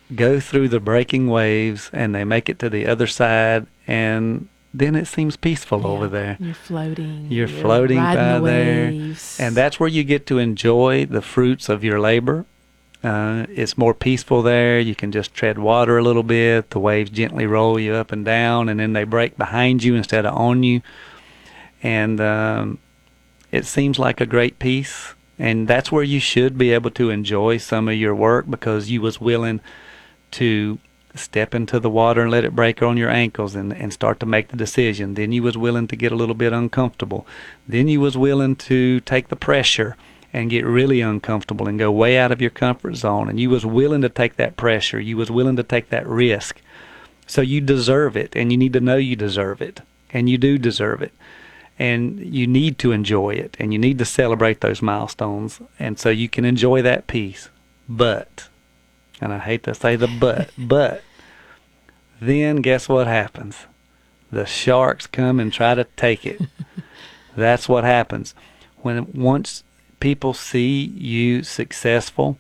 go through the breaking waves and they make it to the other side, and then it seems peaceful over there. You're floating. You're floating riding by the there. waves. And that's where you get to enjoy the fruits of your labor. It's more peaceful there. You can just tread water a little bit. The waves gently roll you up and down, and then they break behind you instead of on you. And it seems like a great peace. And that's where you should be able to enjoy some of your work, because you was willing to step into the water and let it break on your ankles and start to make the decision. Then you was willing to get a little bit uncomfortable. Then you was willing to take the pressure and get really uncomfortable and go way out of your comfort zone. And you was willing to take that pressure. You was willing to take that risk. So you deserve it, and you need to know you deserve it. And you do deserve it. And you need to enjoy it, and you need to celebrate those milestones. And so you can enjoy that peace. But, and I hate to say the but then guess what happens? The sharks come and try to take it. That's what happens. Once people see you successful,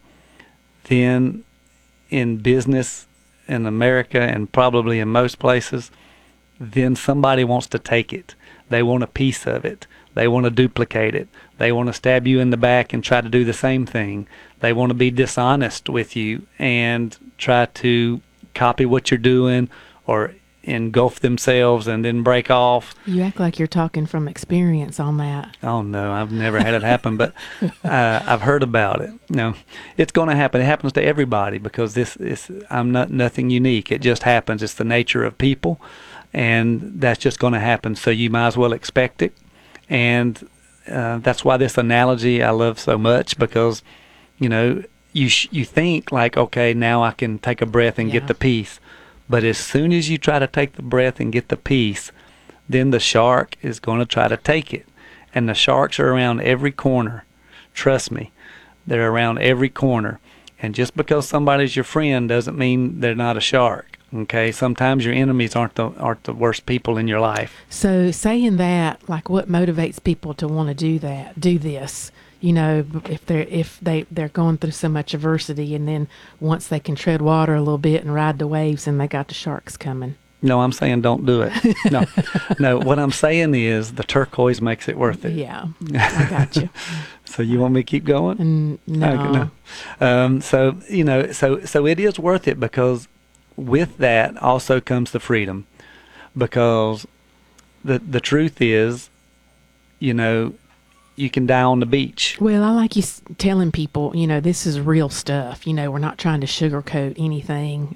then in business in America and probably in most places, then somebody wants to take it. They want a piece of it. They want to duplicate it. They want to stab you in the back and try to do the same thing. They want to be dishonest with you and try to copy what you're doing or engulf themselves and then break off. You act like you're talking from experience on that. Oh, no, I've never had it happen, but I've heard about it. No, it's going to happen. It happens to everybody, because I'm not nothing unique. It just happens. It's the nature of people, and that's just going to happen. So you might as well expect it. And that's why this analogy I love so much, because, you think like, okay, now I can take a breath and get the peace. But as soon as you try to take the breath and get the peace, then the shark is going to try to take it. And the sharks are around every corner. Trust me, they're around every corner. And just because somebody's your friend doesn't mean they're not a shark. Okay, sometimes your enemies aren't the worst people in your life. So saying that, like, what motivates people to want to do this? If they're going through so much adversity, and then once they can tread water a little bit and ride the waves, and they got the sharks coming. No, I'm saying don't do it. No. What I'm saying is the turquoise makes it worth it. Yeah, I got you. So you want me to keep going? No. So it is worth it, because with that also comes the freedom, because the truth is, you can die on the beach. Well, I like you telling people, this is real stuff. We're not trying to sugarcoat anything.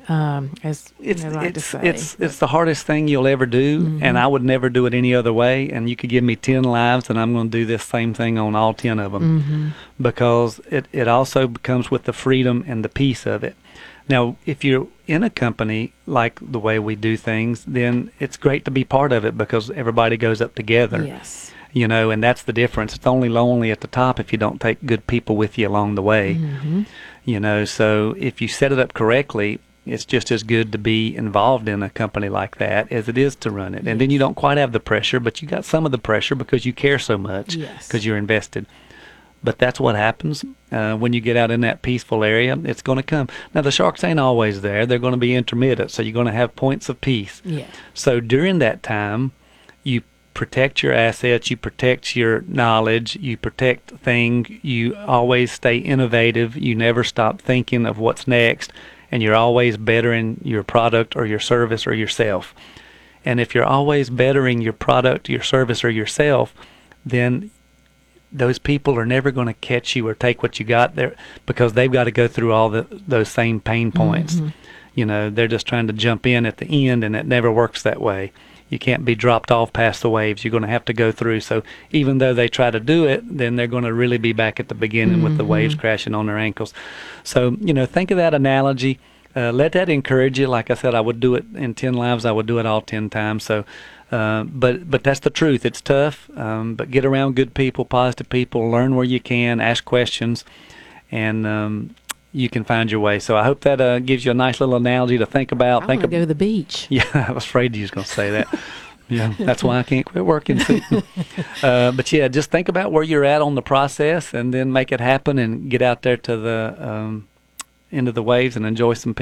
It's the hardest thing you'll ever do, and I would never do it any other way. And you could give me 10 lives, and I'm going to do this same thing on all 10 of them, because it also comes with the freedom and the peace of it. Now, if you're in a company like the way we do things, then it's great to be part of it, because everybody goes up together. Yes. And that's the difference. It's only lonely at the top if you don't take good people with you along the way. So if you set it up correctly, it's just as good to be involved in a company like that as it is to run it. And then you don't quite have the pressure, but you got some of the pressure because you care so much, because you're invested. But that's what happens when you get out in that peaceful area. It's going to come. Now, the sharks ain't always there. They're going to be intermittent, so you're going to have points of peace. Yeah. So during that time, you protect your assets, you protect your knowledge, you protect things, you always stay innovative, you never stop thinking of what's next, and you're always bettering your product or your service or yourself. And if you're always bettering your product, your service, or yourself, then those people are never going to catch you or take what you got there, because they've got to go through all those same pain points. They're just trying to jump in at the end, and it never works that way. You can't be dropped off past the waves. You're going to have to go through. So even though they try to do it, then they're going to really be back at the beginning with the waves crashing on their ankles. So, think of that analogy. Let that encourage you. Like I said, I would do it in 10 lives. I would do it all 10 times. So, but that's the truth. It's tough, but get around good people, positive people, learn where you can, ask questions, and you can find your way. So I hope that gives you a nice little analogy to think about. I want to go to the beach. Yeah, I was afraid you was going to say that. Yeah, that's why I can't quit working. But yeah, just think about where you're at on the process, and then make it happen, and get out there to the end of the waves and enjoy some